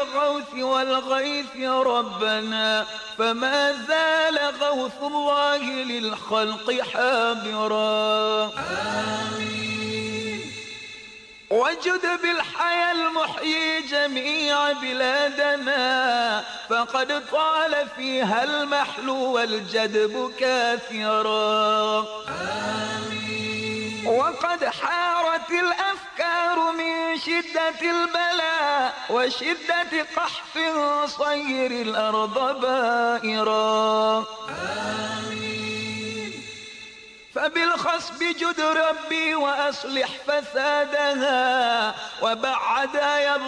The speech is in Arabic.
الغوث والغيث ربنا، فما زال غوث الله للخلق حاضرا. وجد بالحياة المحيي جميع بلادنا، فقد طال فيها المحل والجدب كاثرا. وقد حارت الأفكار من شدة البلاء وشدة قحط صير الأرض بائرا. فبالخصب جد ربي وأصلح فسادها، وبعد